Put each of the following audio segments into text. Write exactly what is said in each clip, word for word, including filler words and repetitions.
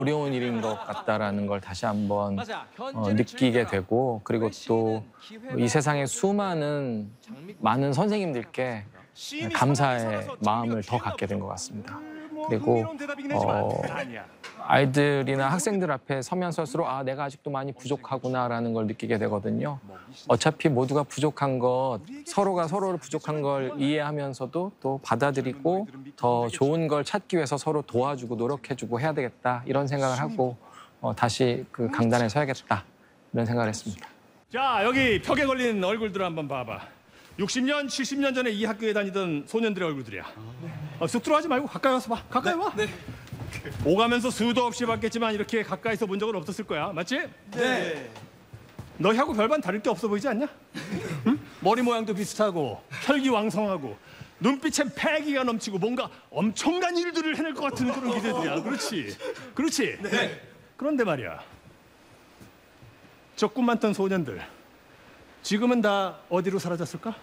어려운 일인 것 같다라는 걸 다시 한번 어, 느끼게 되고, 그리고 또 이 세상의 수많은 많은 선생님들께 감사의 마음을 더 갖게 된 것 같습니다. 그리고 어, 아이들이나 학생들 앞에 서면 서술로 아 내가 아직도 많이 부족하구나라는 걸 느끼게 되거든요. 어차피 모두가 부족한 것, 서로가 서로를 부족한 걸 이해하면서도 또 받아들이고 더 좋은 걸 찾기 위해서 서로 도와주고 노력해주고 해야 되겠다 이런 생각을 하고 어, 다시 그 강단에 서야겠다 이런 생각을 했습니다. 자, 여기 벽에 걸린 얼굴들 한번 봐봐. 육십 년, 칠십 년 전에 이 학교에 다니던 소년들의 얼굴들이야. 어, 쑥 들어가지 말고 가까이 와서 봐. 가까이 와. 네. 오가면서 수도 없이 봤겠지만 이렇게 가까이서 본 적은 없었을 거야. 맞지? 네. 너하고 별반 다를 게 없어 보이지 않냐? 응? 머리 모양도 비슷하고 혈기왕성하고 눈빛엔 패기가 넘치고 뭔가 엄청난 일들을 해낼 것 같은 그런 기대들이야. 그렇지? 그렇지? 네. 그런데 말이야. 저 꿈 많던 소년들 지금은 다 어디로 사라졌을까?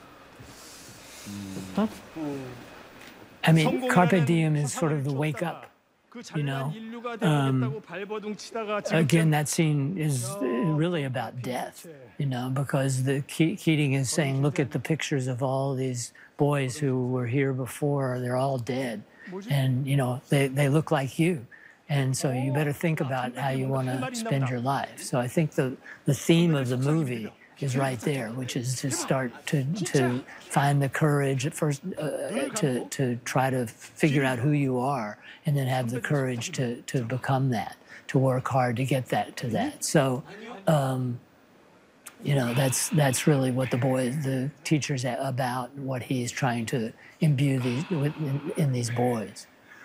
어? I mean, carpe diem is sort of the wake up. You know, um, again, that scene is really about death, you know, because the Ke Keating is saying, look at the pictures of all these boys who were here before, they're all dead. And, you know, they, they look like you. And so you better think about how you want to spend your life. So I think the, the theme of the movie is right there, which is to start to, to find the courage at first, uh, to, to try to figure out who you are, and then have the courage to, to become that, to work hard to get that to that. So, um, you know, that's, that's really what the boy, the teacher's about, what he's trying to imbue these, in, in these boys.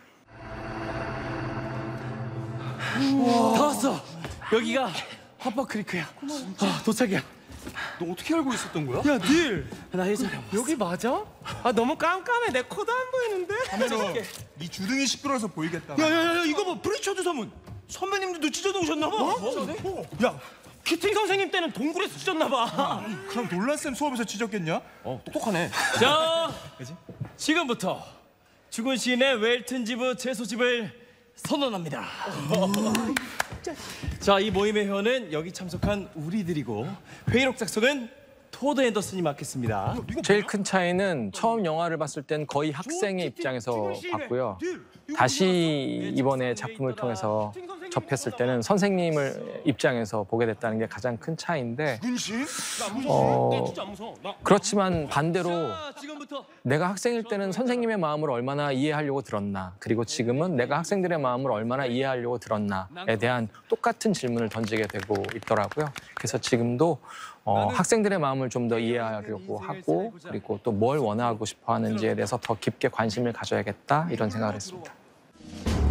다 왔어. 여기가 하퍼크리크야. 아, 도착이야. 너 어떻게 알고 있었던 거야? 야, 닐. 나 예전에 여기 맞아? 아, 너무 깜깜해. 내 코도 안 보이는데? 카메라, 네 주둥이 시끄러워서 보이겠다. 야, 야, 야, 이거 봐. 프리처드 사문. 선배님들도 찢어놓으셨나 봐. 어? 야, 키팅 선생님 때는 동굴에서 찢었나 봐. 그럼 놀란쌤 수업에서 찢었겠냐? 어, 똑똑하네. 자, 지금부터 죽은 시인의 웰튼 지부 재소집을 선언합니다. 자, 이 모임의 회원은 여기 참석한 우리들이고 회의록 작성은 토드 앤더슨이 맡겠습니다. 제일 큰 차이는 처음 영화를 봤을 땐 거의 학생의 입장에서 봤고요. 다시 이번에 작품을 통해서 접했을 때는 선생님을 입장에서 보게 됐다는 게 가장 큰 차이인데, 어, 그렇지만 반대로 내가 학생일 때는 선생님의 마음을 얼마나 이해하려고 들었나, 그리고 지금은 내가 학생들의 마음을 얼마나 이해하려고 들었나에 대한 똑같은 질문을 던지게 되고 있더라고요. 그래서 지금도 어, 학생들의 마음을 좀 더 이해하려고 하고, 그리고 또 뭘 원하고 싶어 하는지에 대해서 더 깊게 관심을 가져야겠다 이런 생각을 했습니다.